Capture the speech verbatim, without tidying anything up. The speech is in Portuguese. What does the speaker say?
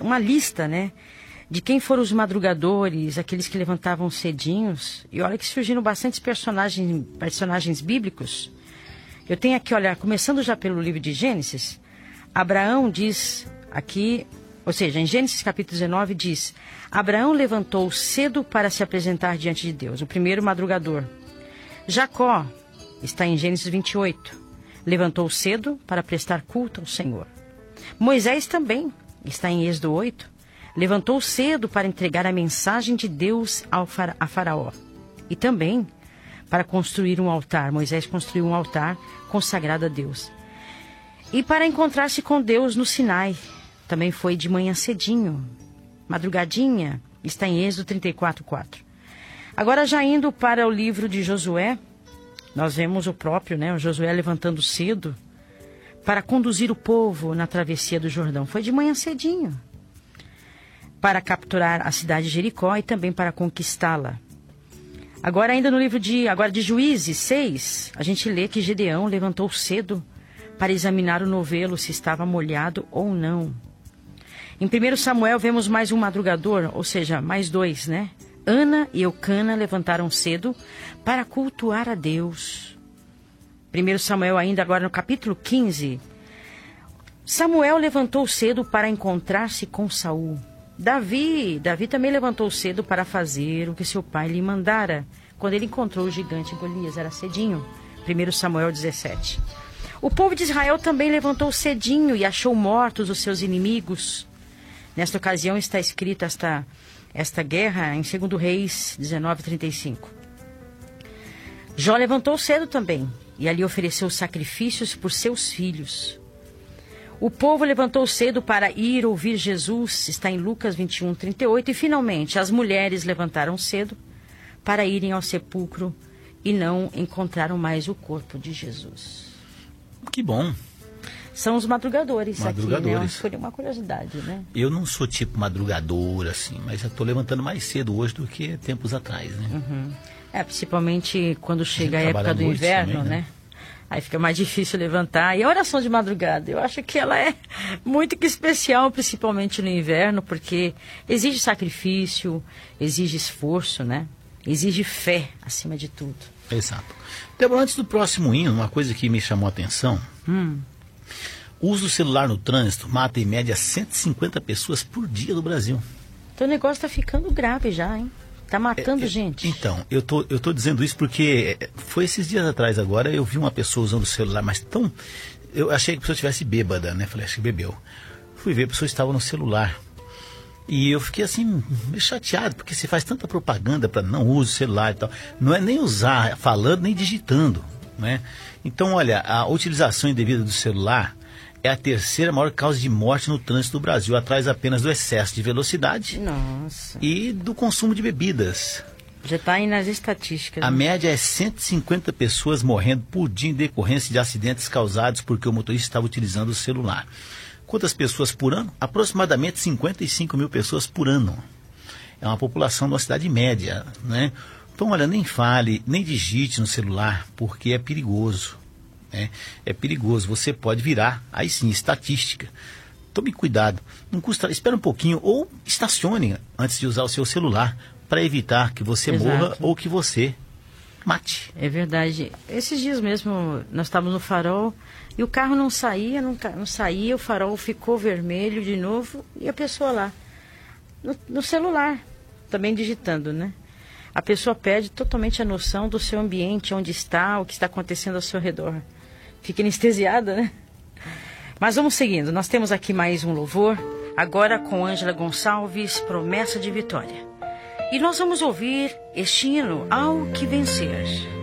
uma lista, né? De quem foram os madrugadores, aqueles que levantavam cedinhos. E olha que surgiram bastantes personagens, personagens bíblicos. Eu tenho aqui, olha, começando já pelo livro de Gênesis, Abraão diz aqui, ou seja, em Gênesis capítulo dezenove diz: Abraão levantou cedo para se apresentar diante de Deus, o primeiro madrugador. Jacó, está em Gênesis vinte e oito, levantou cedo para prestar culto ao Senhor. Moisés também, está em Êxodo oito, levantou cedo para entregar a mensagem de Deus ao fara- a Faraó. E também para construir um altar. Moisés construiu um altar consagrado a Deus. E para encontrar-se com Deus no Sinai. Também foi de manhã cedinho, madrugadinha. Está em Êxodo trinta e quatro, quatro. Agora, já indo para o livro de Josué, nós vemos o próprio, né, o Josué levantando cedo para conduzir o povo na travessia do Jordão. Foi de manhã cedinho, para capturar a cidade de Jericó e também para conquistá-la. Agora, ainda no livro de, agora de Juízes seis, a gente lê que Gedeão levantou cedo para examinar o novelo, se estava molhado ou não. Em primeiro Samuel, vemos mais um madrugador, ou seja, mais dois, né? Ana e Eucana levantaram cedo para cultuar a Deus. primeiro Samuel, ainda agora no capítulo quinze, Samuel levantou cedo para encontrar-se com Saul. Davi, Davi também levantou cedo para fazer o que seu pai lhe mandara, quando ele encontrou o gigante Golias, era cedinho. primeiro Samuel dezessete. O povo de Israel também levantou cedinho e achou mortos os seus inimigos. Nesta ocasião está escrita esta, esta guerra em segundo Reis dezenove, trinta e cinco. Jó levantou cedo também e ali ofereceu sacrifícios por seus filhos. O povo levantou cedo para ir ouvir Jesus, está em Lucas vinte e um, trinta e oito. E finalmente as mulheres levantaram cedo para irem ao sepulcro e não encontraram mais o corpo de Jesus. Que bom. São os madrugadores, Madrugadores. aqui, né? Foi uma curiosidade, né? Eu não sou tipo madrugador, assim, mas eu estou levantando mais cedo hoje do que tempos atrás, né? Uhum. É, principalmente quando chega a trabalha época à do noite inverno, também, né? né? Aí fica mais difícil levantar. E a oração de madrugada, eu acho que ela é muito que especial, principalmente no inverno, porque exige sacrifício, exige esforço, né? Exige fé, acima de tudo. Exato. Débora, antes do próximo hino, uma coisa que me chamou a atenção. Hum. O uso do celular no trânsito mata em média cento e cinquenta pessoas por dia no Brasil. Então o negócio tá ficando grave já, hein? Tá matando é, gente. Então, eu tô, eu tô dizendo isso porque foi esses dias atrás agora, eu vi uma pessoa usando o celular, mas tão... Eu achei que a pessoa estivesse bêbada, né? Falei, acho que bebeu. Fui ver, a pessoa estava no celular. E eu fiquei assim, meio chateado, porque se faz tanta propaganda para não use o celular e tal. Não é nem usar falando, nem digitando, né? Então, olha, a utilização indevida do celular é a terceira maior causa de morte no trânsito do Brasil, atrás apenas do excesso de velocidade. Nossa. E do consumo de bebidas. Já está aí nas estatísticas. A né? média é cento e cinquenta pessoas morrendo por dia em decorrência de acidentes causados porque o motorista estava utilizando o celular. Quantas pessoas por ano? Aproximadamente cinquenta e cinco mil pessoas por ano. É uma população de uma cidade média, né? Então, olha, nem fale, nem digite no celular, porque é perigoso. Né? É perigoso, você pode virar, aí sim, estatística. Tome cuidado, não custa, espera um pouquinho, ou estacione antes de usar o seu celular, para evitar que você Exato. morra ou que você mate. É verdade. Esses dias mesmo, nós estávamos no farol, e o carro não saía, não, não saía, o farol ficou vermelho de novo, e a pessoa lá, no, no celular, também digitando, né? A pessoa perde totalmente a noção do seu ambiente, onde está, o que está acontecendo ao seu redor. Fica anestesiada, né? Mas vamos seguindo. Nós temos aqui mais um louvor, agora com Ângela Gonçalves, Promessa de Vitória. E nós vamos ouvir este hino, Ao Que Vencer.